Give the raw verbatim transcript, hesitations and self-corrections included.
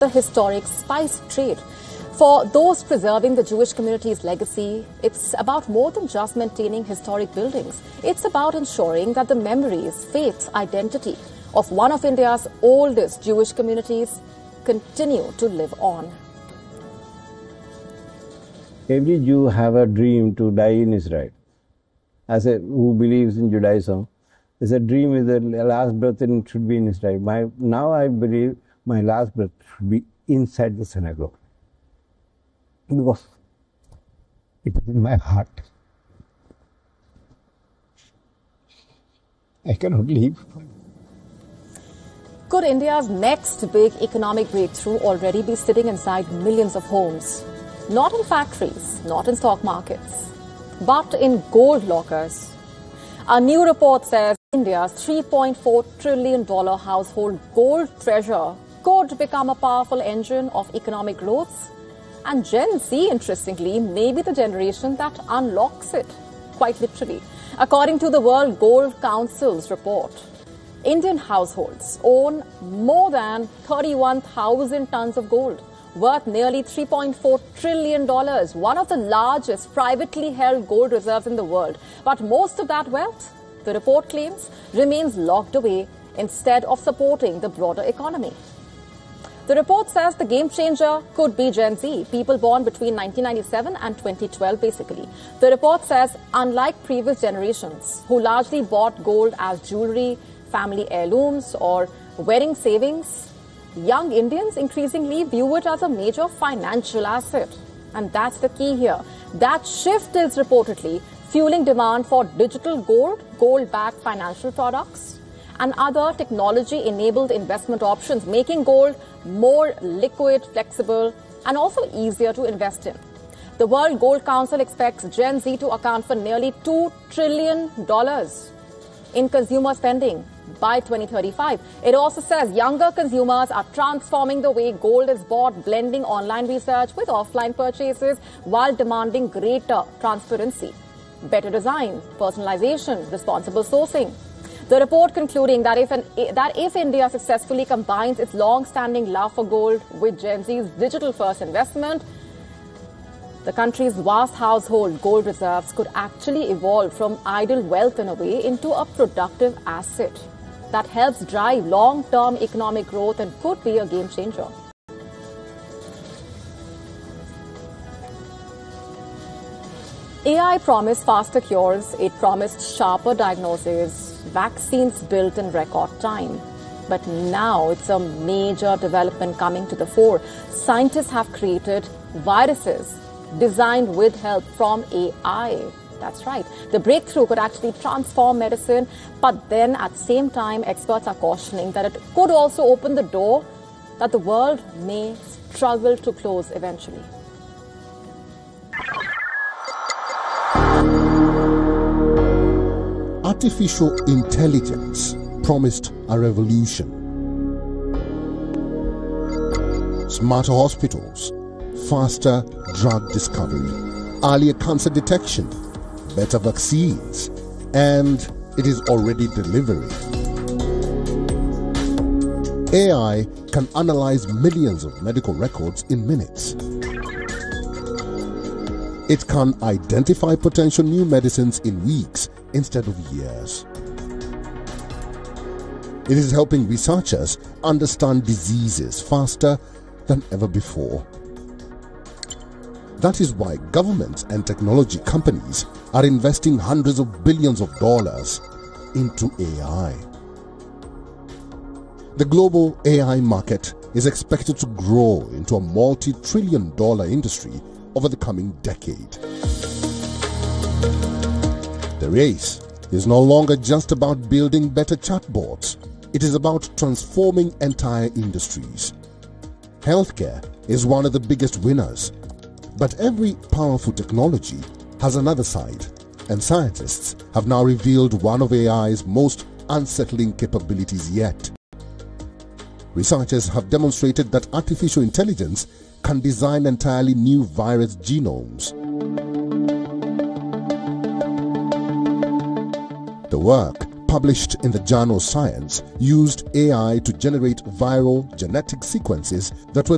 the historic spice trade. For those preserving the Jewish community's legacy, it's about more than just maintaining historic buildings. It's about ensuring that the memories, faith, identity of one of India's oldest Jewish communities continue to live on. Every Jew have a dream to die in Israel. As a who believes in Judaism, is a dream is the last breath in, should be in Israel. My, now I believe my last breath should be inside the synagogue. Because it is in my heart. I cannot leave. Could India's next big economic breakthrough already be sitting inside millions of homes? Not in factories, not in stock markets, but in gold lockers. A new report says India's three point four trillion dollars household gold treasure could become a powerful engine of economic growth. And Gen Z, interestingly, may be the generation that unlocks it, quite literally. According to the World Gold Council's report, Indian households own more than thirty-one thousand tons of gold, worth nearly three point four trillion dollars, one of the largest privately held gold reserves in the world. But most of that wealth, the report claims, remains locked away instead of supporting the broader economy. The report says the game changer could be Gen Z, people born between nineteen ninety-seven and twenty twelve, basically. The report says, unlike previous generations, who largely bought gold as jewelry, family heirlooms, or wedding savings, young Indians increasingly view it as a major financial asset. And that's the key here. That shift is reportedly fueling demand for digital gold, gold-backed financial products, and other technology-enabled investment options, making gold more liquid, flexible, and also easier to invest in. The World Gold Council expects Gen Z to account for nearly two trillion dollars in consumer spending by twenty thirty-five. It also says younger consumers are transforming the way gold is bought, blending online research with offline purchases while demanding greater transparency, better design, personalization, responsible sourcing. The report concluding that if, an, that if India successfully combines its long-standing love for gold with Gen Z's digital-first investment, the country's vast household gold reserves could actually evolve from idle wealth in a way into a productive asset that helps drive long-term economic growth and could be a game changer. A I promised faster cures, it promised sharper diagnoses, vaccines built in record time. But now it's a major development coming to the fore. Scientists have created viruses designed with help from A I. That's right. The breakthrough could actually transform medicine, but then at the same time, experts are cautioning that it could also open the door that the world may struggle to close eventually. Artificial intelligence promised a revolution. Smarter hospitals, faster drug discovery, earlier cancer detection, better vaccines, and it is already delivering. A I can analyze millions of medical records in minutes. It can identify potential new medicines in weeks instead of years. It is helping researchers understand diseases faster than ever before. That is why governments and technology companies are investing hundreds of billions of dollars into A I. The global A I market is expected to grow into a multi-trillion dollar industry over the coming decade. The race is no longer just about building better chatbots. It is about transforming entire industries. Healthcare is one of the biggest winners. But every powerful technology has another side, and scientists have now revealed one of A I's most unsettling capabilities yet. Researchers have demonstrated that artificial intelligence can design entirely new virus genomes. The work, published in the journal Science, used A I to generate viral genetic sequences that were